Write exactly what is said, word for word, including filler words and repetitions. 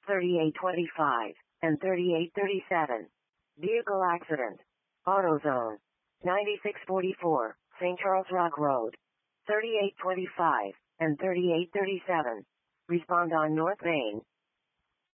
thirty-eight twenty-five, and thirty-eight thirty-seven. Vehicle accident. AutoZone. ninety-six forty-four, Saint Charles Rock Road. thirty-eight twenty-five, and thirty-eight thirty-seven. Respond on North Main.